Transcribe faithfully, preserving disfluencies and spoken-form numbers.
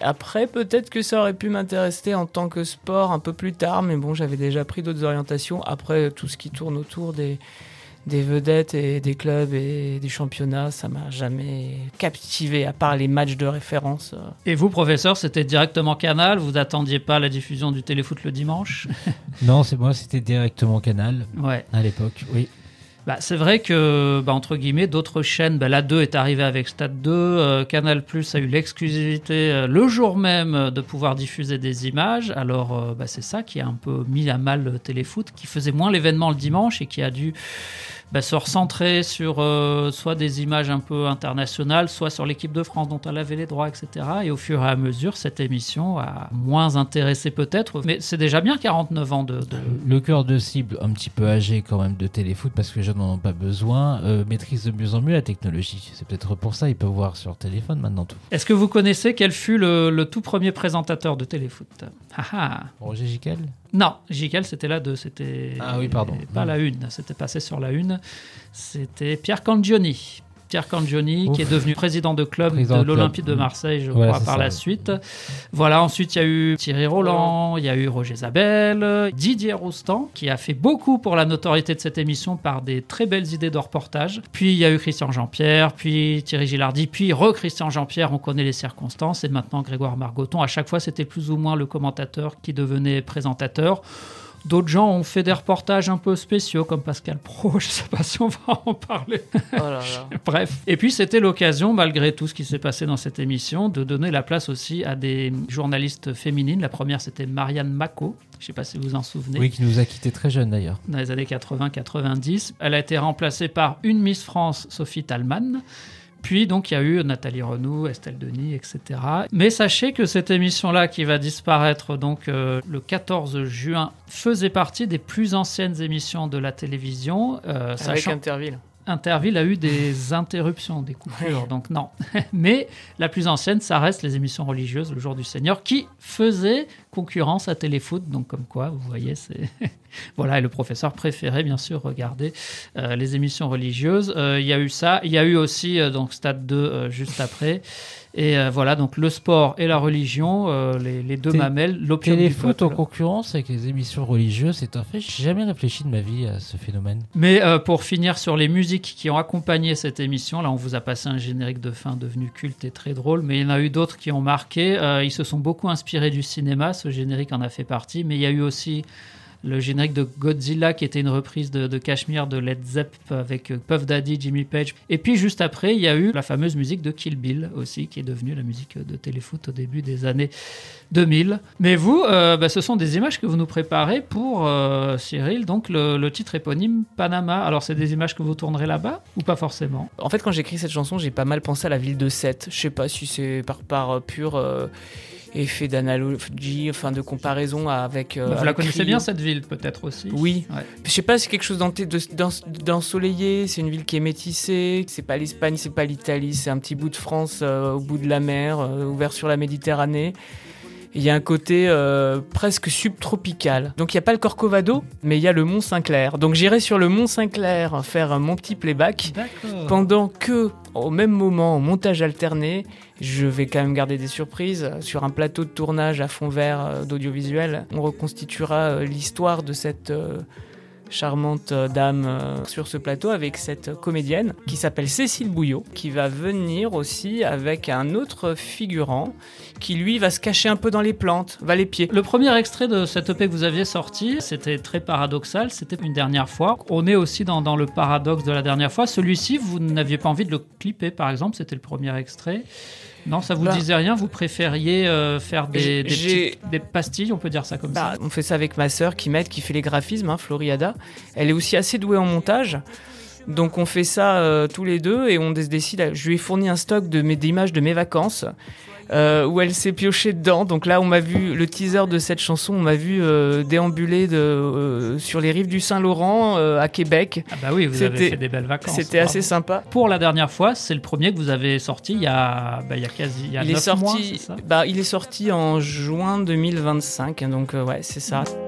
Après, peut-être que ça aurait pu m'intéresser en tant que sport un peu plus tard, mais bon, j'avais déjà pris d'autres orientations. Après, tout ce qui tourne autour des, des vedettes et des clubs et des championnats, ça m'a jamais captivé, à part les matchs de référence. Et vous, professeur, c'était directement Canal? Vous n'attendiez pas la diffusion du téléfoot le dimanche? Non, c'est moi, c'était directement Canal, ouais. À l'époque, oui. Bah, c'est vrai que, bah, entre guillemets, d'autres chaînes, bah, la deux est arrivée avec Stade deux, euh, Canal plus a eu l'exclusivité euh, le jour même euh, de pouvoir diffuser des images. Alors, euh, bah, c'est ça qui a un peu mis à mal le téléfoot, qui faisait moins l'événement le dimanche et qui a dû bah, se recentrer sur euh, soit des images un peu internationales, soit sur l'équipe de France dont elle avait les droits, et cetera. Et au fur et à mesure, cette émission a moins intéressé peut-être, mais c'est déjà bien quarante-neuf ans de... de... Le cœur de cible, un petit peu âgé quand même de téléfoot, parce que les jeunes n'en ont pas besoin, euh, maîtrise de mieux en mieux la technologie. C'est peut-être pour ça, ils peuvent voir sur téléphone maintenant tout. Est-ce que vous connaissez quel fut le, le tout premier présentateur de téléfoot? Ah ah. Roger Giquel? Non, Giquel, c'était la deux, c'était ah, oui, pardon. pas mmh. la une, c'était passé sur la une. C'était Pierre Cangioni. Pierre Cangioni, Ouf. qui est devenu président de club président de l'Olympique de Marseille, je ouais, crois, par ça, la ouais. suite. Voilà, ensuite, il y a eu Thierry Roland, il y a eu Roger Zabel, Didier Roustan, qui a fait beaucoup pour la notoriété de cette émission par des très belles idées de reportage. Puis, il y a eu Christian Jean-Pierre, puis Thierry Gilardi, puis re-Christian Jean-Pierre, on connaît les circonstances, et maintenant Grégoire Margoton. À chaque fois, c'était plus ou moins le commentateur qui devenait présentateur. D'autres gens ont fait des reportages un peu spéciaux, comme Pascal Praud, je ne sais pas si on va en parler. Oh là là. Bref. Et puis, c'était l'occasion, malgré tout ce qui s'est passé dans cette émission, de donner la place aussi à des journalistes féminines. La première, c'était Marianne Macot. Je ne sais pas si vous en souvenez. Oui, qui nous a quittés très jeunes d'ailleurs. Dans les années quatre-vingts quatre-vingt-dix. Elle a été remplacée par une Miss France, Sophie Talman. Puis, donc, il y a eu Nathalie Renou, Estelle Denis, et cetera. Mais sachez que cette émission-là, qui va disparaître donc, euh, le quatorze juin, faisait partie des plus anciennes émissions de la télévision. Euh, Avec sachant... Interville. Interville a eu des interruptions, des coupures, donc non. Mais la plus ancienne, ça reste les émissions religieuses, le Jour du Seigneur, qui faisaient concurrence à Téléfoot. Donc comme quoi, vous voyez, c'est... voilà, et le professeur préférait bien sûr regarder euh, les émissions religieuses. Euh, il y a eu ça, il y a eu aussi euh, donc Stade deux euh, juste après. Et euh, voilà, donc le sport et la religion, euh, les, les deux T- mamelles, l'opium du peuple. Téléfoot en concurrence avec les émissions religieuses, c'est un fait. Je n'ai jamais réfléchi de ma vie à ce phénomène. Mais euh, pour finir sur les musiques qui ont accompagné cette émission, là on vous a passé un générique de fin devenu culte et très drôle, mais il y en a eu d'autres qui ont marqué. Euh, ils se sont beaucoup inspirés du cinéma, ce générique en a fait partie, mais il y a eu aussi le générique de Godzilla qui était une reprise de, de Cashmere de Led Zepp avec Puff Daddy, Jimmy Page. Et puis juste après, il y a eu la fameuse musique de Kill Bill aussi, qui est devenue la musique de Téléfoot au début des années deux mille. Mais vous, euh, bah, ce sont des images que vous nous préparez pour euh, Cyril, donc le, le titre éponyme Panama. Alors c'est des images que vous tournerez là-bas ou pas forcément? En fait, quand j'ai écrit cette chanson, j'ai pas mal pensé à la ville de Sète. Je sais pas si c'est par, par pur... Euh... effet d'analogie, enfin de comparaison avec... Euh, bah, vous avec la connaissez Rio. bien cette ville peut-être aussi? Oui. Ouais. Je sais pas, c'est quelque chose d'ensoleillé, c'est une ville qui est métissée, c'est pas l'Espagne, c'est pas l'Italie, c'est un petit bout de France euh, au bout de la mer, euh, ouvert sur la Méditerranée. Il y a un côté euh, presque subtropical. Donc il n'y a pas le Corcovado, mais il y a le Mont Saint-Clair. Donc j'irai sur le Mont Saint-Clair faire mon petit playback. D'accord. Pendant que, au même moment, au montage alterné, je vais quand même garder des surprises. Sur un plateau de tournage à fond vert euh, d'audiovisuel, on reconstituera euh, l'histoire de cette... Euh, charmante dame euh, sur ce plateau avec cette comédienne qui s'appelle Cécile Bouillot, qui va venir aussi avec un autre figurant qui lui va se cacher un peu dans les plantes, va les pieds. Le premier extrait de cette E P que vous aviez sorti, c'était très paradoxal, c'était une dernière fois. On est aussi dans, dans le paradoxe de la dernière fois. Celui-ci, vous n'aviez pas envie de le clipper par exemple, c'était le premier extrait. Non, ça vous bah, disait rien? Vous préfériez euh, faire des, des, petites, des pastilles, on peut dire ça comme bah, ça? On fait ça avec ma sœur qui m'aide, qui fait les graphismes, hein, Floriada. Elle est aussi assez douée en montage. Donc on fait ça euh, tous les deux et on décide. À... Je lui ai fourni un stock de mes, d'images de mes vacances. Euh, où elle s'est piochée dedans. Donc là, on m'a vu le teaser de cette chanson, on m'a vu euh, déambuler de, euh, sur les rives du Saint-Laurent euh, à Québec. Ah bah oui, vous c'était, avez fait des belles vacances. C'était assez sympa. Pour la dernière fois, c'est le premier que vous avez sorti il y a, bah, il y a quasi il y a il neuf est sorti, mois, c'est ça? Bah, il est sorti en juin deux mille vingt-cinq, donc euh, ouais, c'est ça.